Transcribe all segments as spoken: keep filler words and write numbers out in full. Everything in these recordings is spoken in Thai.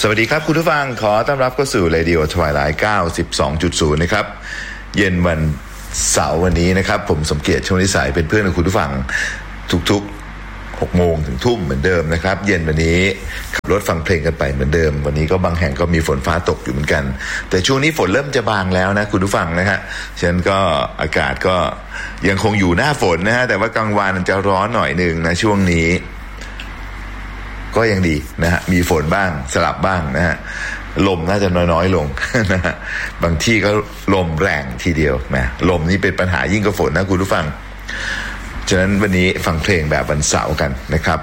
สวัสดีครับคุณผู้ฟังขอต้อนรับเข้าสู่ Radio Twilight เก้าสิบสองจุดศูนย์ นะครับเย็นวันเสาร์วันนี้นะครับผมสมเกียรติชมนิสัยเป็นเพื่อนกับคุณผู้ฟังทุกๆหกโมงถึงทุ่มเหมือนเดิมนะครับเย็นวันนี้ขับรถฟังเพลงกันไปเหมือนเดิมวันนี้ก็บางแห่งก็มีฝนฟ้าตกอยู่เหมือนกันแต่ช่วงนี้ฝนเริ่มจะบางแล้วนะคุณผู้ฟังนะฮะฉะนั้นก็อากาศก็ยังคงอยู่หน้าฝนนะฮะแต่ว่ากลางวันจะร้อนหน่อยนึงนะช่วงนี้ก็ยังดีนะฮะมีฝนบ้างสลับบ้างนะฮะลมน่าจะน้อยๆลงนะฮะบางที่ก็ลมแรงทีเดียวนะลมนี่เป็นปัญหายิ่งกว่าฝนนะคุณผู้ฟังฉะนั้นวันนี้ฟังเพลงแบบวันเสาร์กันนะครับ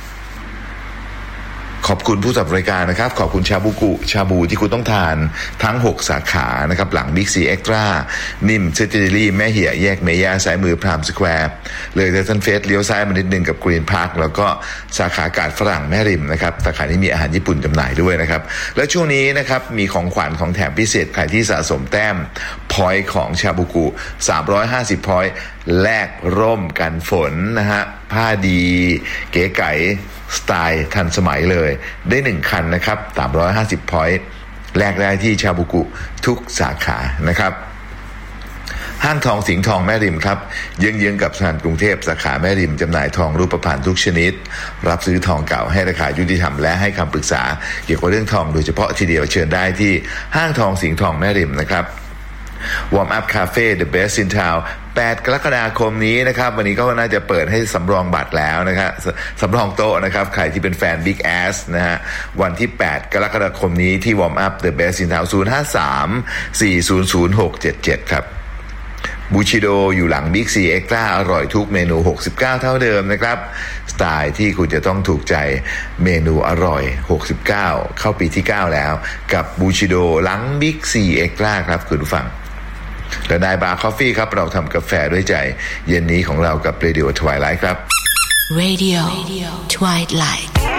ขอบคุณผู้สนับสนุนรายการนะครับขอบคุณชาบูกุชาบูที่คุณต้องทานทั้งหกสาขานะครับหลังบิ๊กซีเอ็กซ์ตร้านิ่มเซตเจอรี่แม่เหี่ยแยกเมย่าซ้ายมือพรามสแควร์เลยเดซันเฟสเลี้ยวซ้ายมานิดนึงกับกรีนพาร์คแล้วก็สาขากาดฝรั่งแม่ริมนะครับสาขานี้มีอาหารญี่ปุ่นจำหน่ายด้วยนะครับและช่วงนี้นะครับมีของขวัญของแถมพิเศษใครที่สะสมแต้มพอยต์ของชาบูกุสามร้อยห้าสิบพอยต์แลกร่มกันฝนนะฮะผ้าดีเก๋ไก๋สไตล์ทันสมัยเลยได้หนึ่งคันนะครับสามร้อยห้าสิบพอยต์แลกได้ที่ชาบูกุทุกสาขานะครับห้างทองสิงห์ทองแม่ริมครับเยื้องๆกับธนาคารกรุงเทพสาขาแม่ริมจำหน่ายทองรูปพรรณทุกชนิดรับซื้อทองเก่าให้ราคายุติธรรมและให้คำปรึกษาเกี่ยวกับเรื่องทองโดยเฉพาะทีเดียวเชิญได้ที่ห้างทองสิงห์ทองแม่ริมนะครับWarm Up Cafe The Best in Town แปดกรกฎาคมนี้นะครับวันนี้ก็น่าจะเปิดให้สำรองบัตรแล้วนะครับสำรองโต๊ะนะครับใครที่เป็นแฟน Big Ass นะฮะวันที่แปดกรกฎาคมนี้ที่ Warm Up The Best in Town ศูนย์ ห้า สาม สี่ ศูนย์ ศูนย์ หก เจ็ด เจ็ดครับบูชิโดอยู่หลัง Big C Extra อร่อยทุกเมนูหกสิบเก้าเท่าเดิมนะครับสไตล์ที่คุณจะต้องถูกใจเมนูอร่อยหกสิบเก้าเข้าปีที่เก้าแล้วกับบูชิโดหลัง Big C Extra ครับคุณผู้ฟังและนายบาร์คอฟฟี่ครับเราทำกาแฟด้วยใจเย็นนี้ของเรากับ Radio Twilight ครับ Radio Twilight